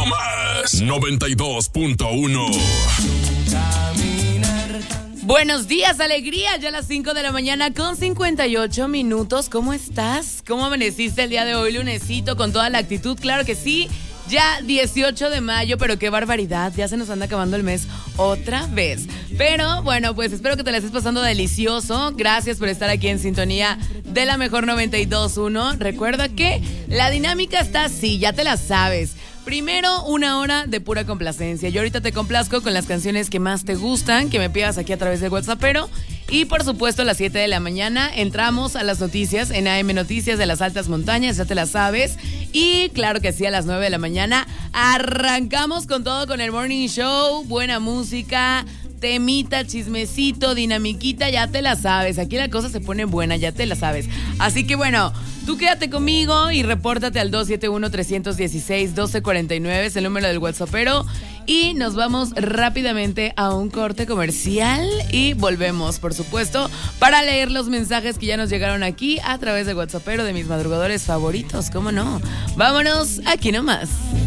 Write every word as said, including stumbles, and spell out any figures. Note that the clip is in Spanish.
más noventa y dos punto uno. Buenos días, alegría, ya a las cinco de la mañana con cincuenta y ocho minutos. ¿Cómo estás? ¿Cómo amaneciste el día de hoy, lunesito, con toda la actitud? Claro que sí, ya dieciocho de mayo, pero qué barbaridad, ya se nos anda acabando el mes otra vez. Pero bueno, pues espero que te la estés pasando delicioso. Gracias por estar aquí en sintonía de la mejor noventa y dos punto uno. Recuerda que la dinámica está así, ya te la sabes. Primero, una hora de pura complacencia. Yo ahorita te complazco con las canciones que más te gustan, que me pidas aquí a través del WhatsAppero. Y por supuesto, a las siete de la mañana entramos a las noticias en A M Noticias de las Altas Montañas, ya te las sabes. Y claro que sí, a las nueve de la mañana arrancamos con todo con el Morning Show, buena música, temita, chismecito, dinamiquita, ya te la sabes. Aquí la cosa se pone buena, ya te la sabes. Así que bueno, tú quédate conmigo y repórtate al dos siete uno, tres uno seis, uno dos cuatro nueve, es el número del WhatsAppero. Y nos vamos rápidamente a un corte comercial y volvemos, por supuesto, para leer los mensajes que ya nos llegaron aquí a través de WhatsAppero de mis madrugadores favoritos, ¿cómo no? Vámonos aquí nomás.